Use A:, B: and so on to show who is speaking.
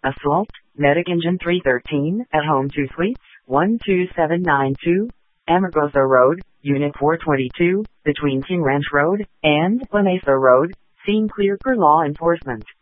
A: Assault, Medic Engine 313, at Home 2 Suites, 12792, Amargosa Road, Unit 422, between King Ranch Road and La Mesa Road. Scene clear for law enforcement.